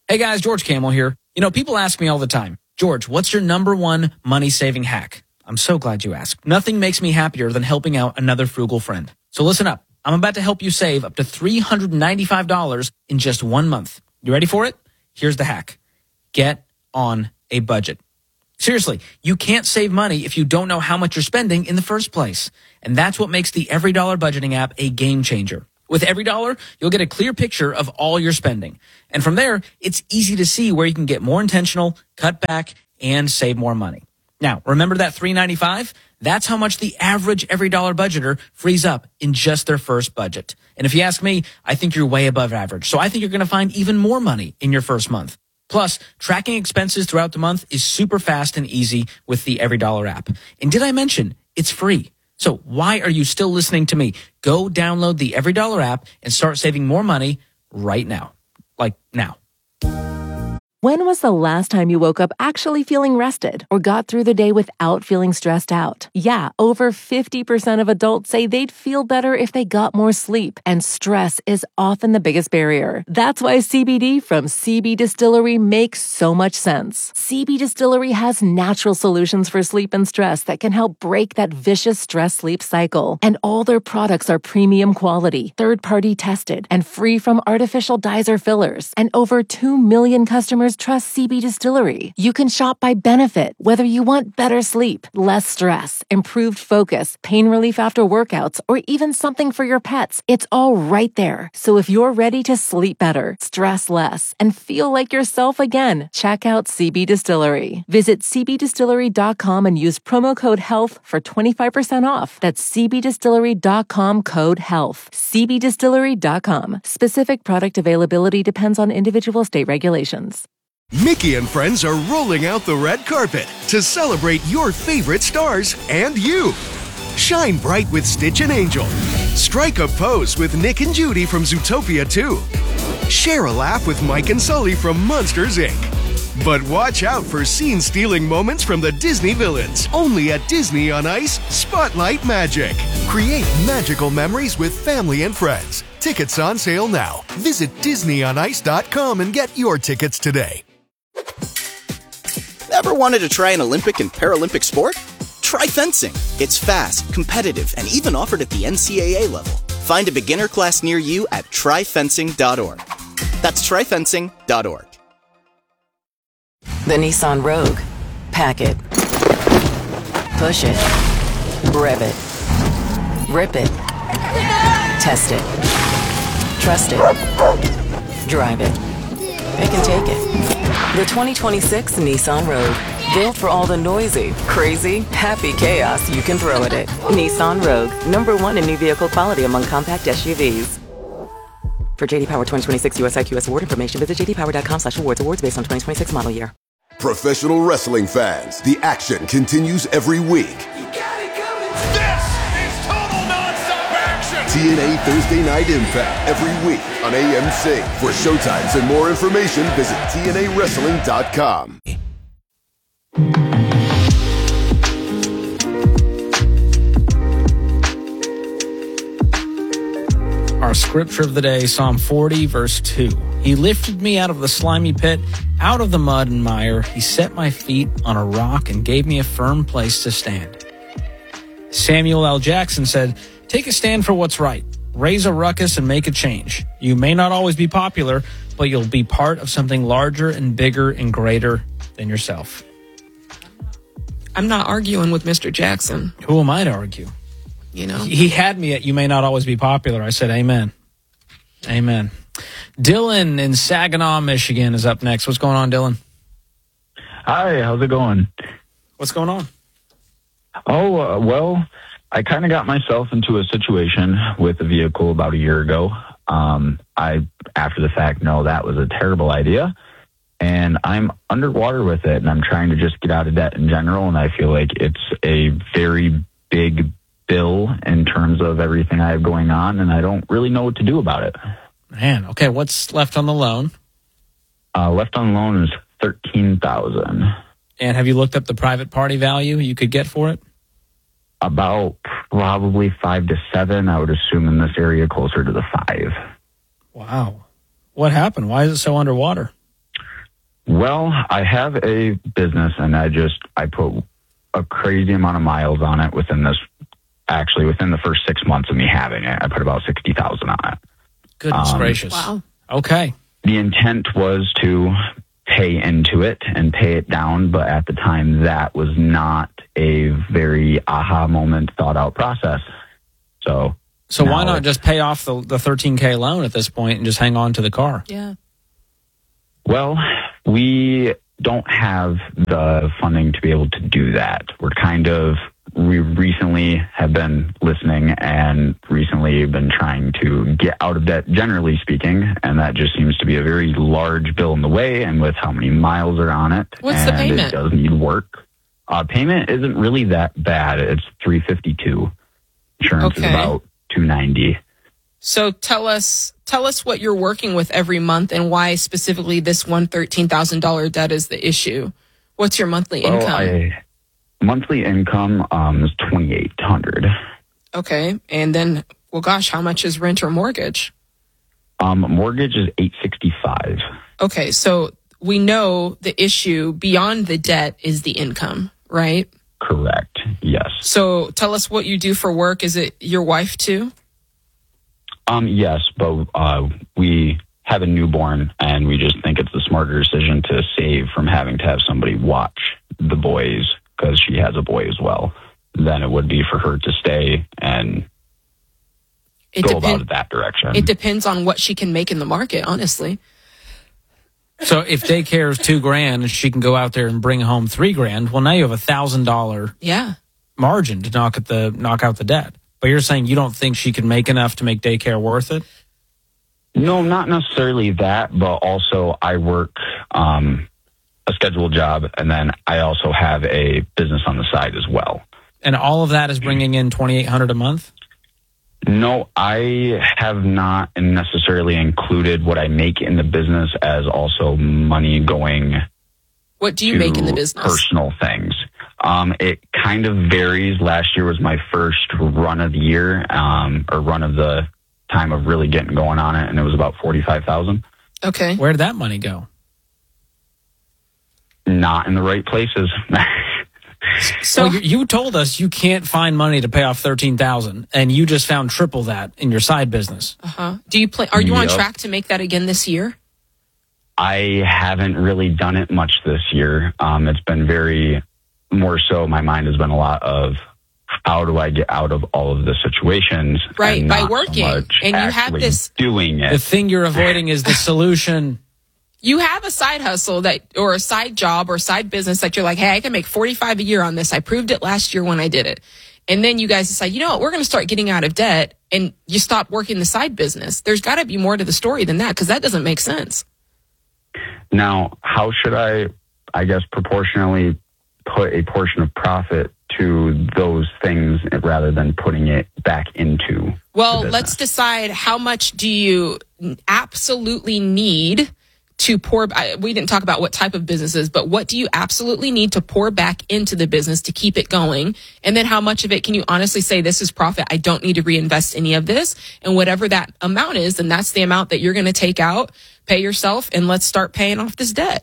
Hey guys, George Camel here. You know, people ask me all the time, George, what's your number one money-saving hack? I'm so glad you asked. Nothing makes me happier than helping out another frugal friend. So listen up. I'm about to help you save up to $395 in just 1 month. You ready for it? Here's the hack. Get on a budget. Seriously, you can't save money if you don't know how much you're spending in the first place. And that's what makes the EveryDollar budgeting app a game changer. With EveryDollar, you'll get a clear picture of all your spending. And from there, it's easy to see where you can get more intentional, cut back, and save more money. Now, remember that $395? That's how much the average EveryDollar budgeter frees up in just their first budget. And if you ask me, I think you're way above average. So I think you're going to find even more money in your first month. Plus, tracking expenses throughout the month is super fast and easy with the EveryDollar app. And did I mention it's free? So why are you still listening to me? Go download the EveryDollar app and start saving more money right now. Like now. When was the last time you woke up actually feeling rested or got through the day without feeling stressed out? Yeah, over 50% of adults say they'd feel better if they got more sleep, and stress is often the biggest barrier. That's why CBD from CB Distillery makes so much sense. CB Distillery has natural solutions for sleep and stress that can help break that vicious stress-sleep cycle. And all their products are premium quality, third-party tested, and free from artificial dyes or fillers. And over 2 million customers trust CB Distillery. You can shop by benefit, whether you want better sleep, less stress, improved focus, pain relief after workouts, or even something for your pets. It's all right there. So if you're ready to sleep better, stress less, and feel like yourself again, check out CB Distillery. Visit cbdistillery.com and use promo code HEALTH for 25% off. That's cbdistillery.com code HEALTH. cbdistillery.com. Specific product availability depends on individual state regulations. Mickey and friends are rolling out the red carpet to celebrate your favorite stars and you. Shine bright with Stitch and Angel. Strike a pose with Nick and Judy from Zootopia 2. Share a laugh with Mike and Sully from Monsters, Inc. But watch out for scene-stealing moments from the Disney villains. Only at Disney on Ice Spotlight Magic. Create magical memories with family and friends. Tickets on sale now. Visit DisneyOnIce.com and get your tickets today. Ever wanted to try an Olympic and Paralympic sport? Try fencing. It's fast, competitive, and even offered at the NCAA level. Find a beginner class near you at tryfencing.org. That's tryfencing.org. The Nissan Rogue. Pack it. Push it. Rev it. Rip it. Test it. Trust it. Drive it. It can take it. The 2026 Nissan Rogue. Built for all the noisy, crazy, happy chaos you can throw at it. Nissan Rogue. #1 in new vehicle quality among compact SUVs. For JD Power 2026 US IQS award information, visit jdpower.com/awards. Awards based on 2026 model year. Professional wrestling fans, the action continues every week. This is total non-stop action! TNA Thursday Night Impact every week on AMC. For showtimes and more information, visit TNAWrestling.com. Our scripture of the day, Psalm 40, verse 2. He lifted me out of the slimy pit, out of the mud and mire. He set my feet on a rock and gave me a firm place to stand. Samuel L. Jackson said, take a stand for what's right. Raise a ruckus and make a change. You may not always be popular, but you'll be part of something larger and bigger and greater than yourself. I'm not arguing with Mr. Jackson. Who am I to argue? You know? He had me at you may not always be popular. I said, amen. Amen. Dylan in Saginaw, Michigan is up next. What's going on, Dylan? Hi, how's it going? What's going on? Well, I kind of got myself into a situation with a vehicle about a year ago. After the fact, know that was a terrible idea. And I'm underwater with it, and I'm trying to just get out of debt in general, and I feel like it's a very big bill in terms of everything I have going on, and I don't really know what to do about it. Man, okay, what's left on the loan? Left on the loan is $13,000. And have you looked up the private party value you could get for it? About probably 5 to 7. I would assume in this area closer to the 5. Wow. What happened? Why is it so underwater? Well, I have a business, and I put a crazy amount of miles on it within the first 6 months of me having it. I put about 60,000 on it. Goodness gracious. Wow. Okay. The intent was to pay into it and pay it down, but at the time that was not a very aha moment thought out process. So why not just pay off the $13K loan at this point and just hang on to the car? Yeah. Well, we don't have the funding to be able to do that. We recently have been listening and recently been trying to get out of debt, generally speaking, and that just seems to be a very large bill in the way, and with how many miles are on it. What's the payment? It does need work. Payment isn't really that bad. It's $352. Insurance is about $290. So tell us what you're working with every month and why specifically this one $13,000 debt is the issue. What's your monthly income? Monthly income is $2,800. Okay, and then, well, gosh, how much is rent or mortgage? Mortgage is $865. Okay, so we know the issue beyond the debt is the income, right? Correct. Yes. So tell us what you do for work. Is it your wife too? Yes, but we have a newborn, and we just think it's the smarter decision to save from having to have somebody watch the boys, because she has a boy as well, than it would be for her to stay and go about it that direction. It depends on what she can make in the market, honestly. So if daycare is $2,000 and she can go out there and bring home $3,000, well, now you have $1,000 margin to knock out the debt. But you're saying you don't think she can make enough to make daycare worth it? No, not necessarily that, but also I work a scheduled job, and then I also have a business on the side as well. And all of that is bringing in $2,800 a month? No, I have not necessarily included what I make in the business as also money going. What do you make in the business? Personal things. It kind of varies. Last year was my first run of the year, or run of the time of really getting going on it, and it was about $45,000. Okay. Where did that money go? Not in the right places. So you told us you can't find money to pay off $13,000, and you just found triple that in your side business. Do you are you on track to make that again this year? I haven't really done it much this year. It's been more so my mind has been a lot of how do I get out of all of the situations? Right, and by not working. So much And you have this doing it. The thing you're avoiding is the solution. You have a side hustle or a side job or side business that you're like, hey, I can make $45,000 a year on this. I proved it last year when I did it. And then you guys decide, you know what, we're going to start getting out of debt, and you stop working the side business. There's got to be more to the story than that, because that doesn't make sense. Now, how should I guess, proportionally put a portion of profit to those things rather than putting it back into? Well, let's decide how much do you absolutely need to pour. We didn't talk about what type of businesses, but what do you absolutely need to pour back into the business to keep it going? And then how much of it can you honestly say, this is profit, I don't need to reinvest any of this? And whatever that amount is, then that's the amount that you're going to take out, pay yourself, and let's start paying off this debt.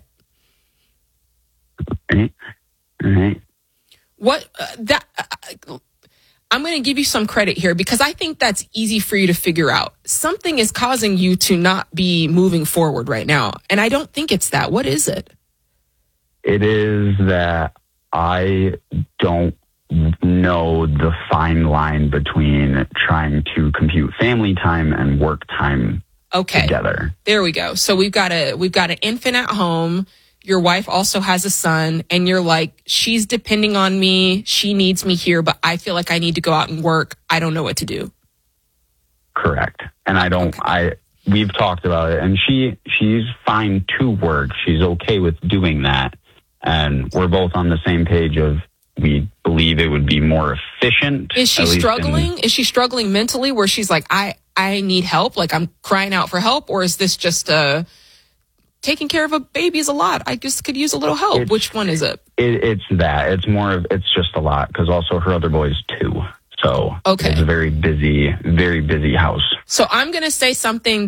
All right. I'm going to give you some credit here, because I think that's easy for you to figure out. Something is causing you to not be moving forward right now. And I don't think it's that. What is it? It is that I don't know the fine line between trying to compute family time and work time together. There we go. So we've got an infant at home. Your wife also has a son, and you're like, she's depending on me. She needs me here, but I feel like I need to go out and work. I don't know what to do. Correct. And we've talked about it, and she's fine to work. She's okay with doing that. And we're both on the same page of, we believe it would be more efficient. Is she struggling? Is she struggling mentally where she's like, I need help? Like, I'm crying out for help? Or is this just taking care of a baby is a lot? I just could use a little help. Which one is it? It's that. It's just a lot, because also her other boys too. So it's a very busy house. So I'm going to say something that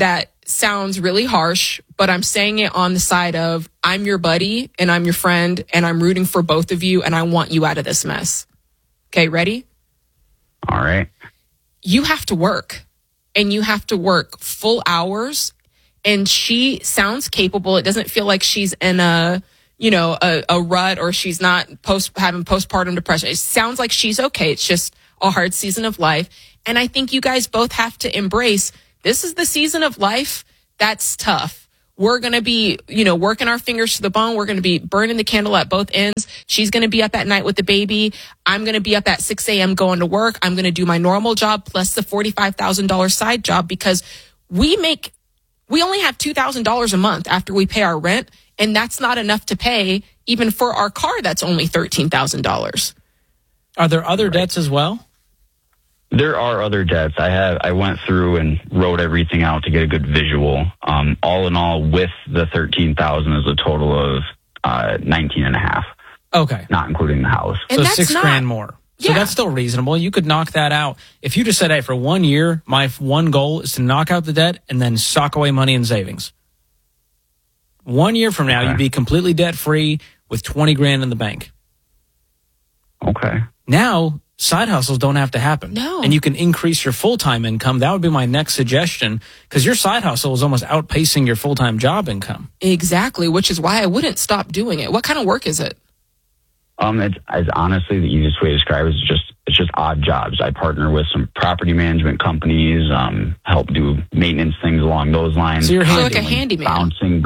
sounds really harsh, but I'm saying it on the side of I'm your buddy and I'm your friend and I'm rooting for both of you and I want you out of this mess. Okay, ready? All right. You have to work, and you have to work full hours, and she sounds capable. It doesn't feel like she's in a rut, or she's not having postpartum depression. It sounds like she's okay. It's just a hard season of life. And I think you guys both have to embrace this is the season of life that's tough. We're going to be, working our fingers to the bone. We're going to be burning the candle at both ends. She's going to be up at night with the baby. I'm going to be up at 6 a.m. going to work. I'm going to do my normal job plus the $45,000 side job, because we only have $2,000 a month after we pay our rent. And that's not enough to pay even for our car. That's only $13,000. Are there other debts as well? There are other debts. I went through and wrote everything out to get a good visual. All in all, with the $13,000 is a total of 19.5. Okay. Not including the house. So $6,000 more. So that's still reasonable. You could knock that out. If you just said, hey, for 1 year, my one goal is to knock out the debt and then sock away money in savings. 1 year from now, you'd be completely debt free with $20,000 in the bank. Okay. Now, side hustles don't have to happen. No. And you can increase your full-time income. That would be my next suggestion, because your side hustle is almost outpacing your full-time job income. Exactly, which is why I wouldn't stop doing it. What kind of work is it? It's honestly the easiest way to describe it is it's just odd jobs. I partner with some property management companies, help do maintenance things along those lines. So you're like a handyman. Bouncing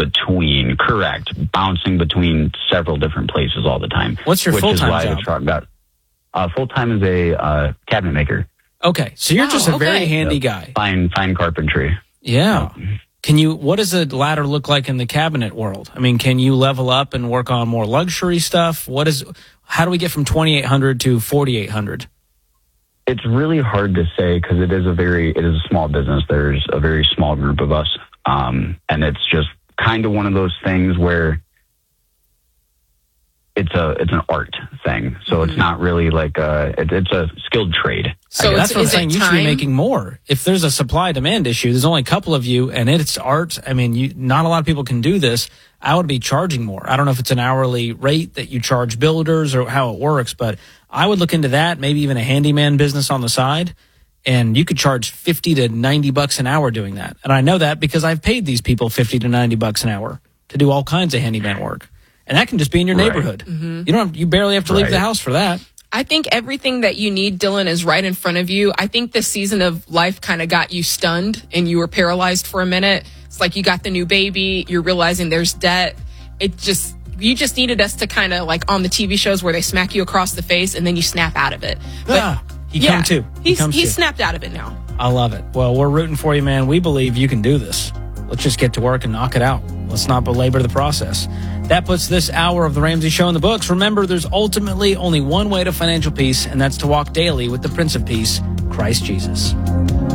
between several different places all the time. What's your full-time job? Which is why the truck got full-time is a cabinet maker. Okay, so you're just a very handy guy. Fine carpentry. Yeah. What does a ladder look like in the cabinet world? I mean, can you level up and work on more luxury stuff? How do we get from 2,800 to 4,800? It's really hard to say, because it is a small business. There's a very small group of us. And it's just kind of one of those things where it's an art thing. So it's not really like it's a skilled trade. So that's what I'm saying. You should be making more. If there's a supply demand issue, there's only a couple of you and it's art. I mean, not a lot of people can do this. I would be charging more. I don't know if it's an hourly rate that you charge builders or how it works, but I would look into that, maybe even a handyman business on the side. And you could charge $50 to $90 an hour doing that. And I know that because I've paid these people $50 to $90 an hour to do all kinds of handyman work. And that can just be in your neighborhood. Mm-hmm. You barely have to leave the house for that. I think everything that you need, Dylan, is right in front of you. I think this season of life kind of got you stunned and you were paralyzed for a minute. It's like you got the new baby. You're realizing there's debt. You just needed us to kind of like on the TV shows where they smack you across the face and then you snap out of it. But he's snapped out of it now. I love it. Well, we're rooting for you, man. We believe you can do this. Let's just get to work and knock it out. Let's not belabor the process. That puts this hour of The Ramsey Show in the books. Remember, there's ultimately only one way to financial peace, and that's to walk daily with the Prince of Peace, Christ Jesus.